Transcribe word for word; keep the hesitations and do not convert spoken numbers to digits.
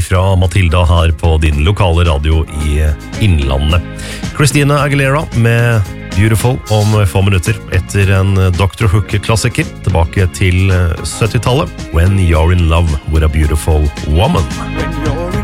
fra Matilda her på din lokale radio i Innlandet. Christina Aguilera med Beautiful om få minutter etter en doktor Hook-klassiker tilbake til syttitallet. When You're in Love with a Beautiful Woman.